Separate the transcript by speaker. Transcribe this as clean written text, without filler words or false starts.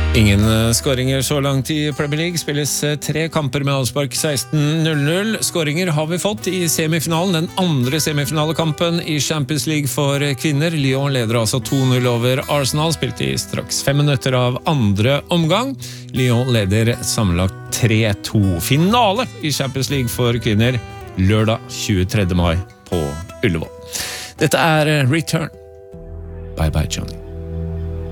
Speaker 1: Ingen skåringer så langt i Premier League. Spilles 3 kamper med avspark 16:00. Skåringer har vi fått i semifinalen, den andre semifinalekampen i Champions League for kvinner. Lyon leder altså 2-0 over Arsenal, spilt i straks 5 minutter av andre omgang. Lyon leder sammenlagt 3-2. Finale i Champions League for kvinner lørdag 23. mai på Ullevål. Dette er Return. Bye bye, Johnny.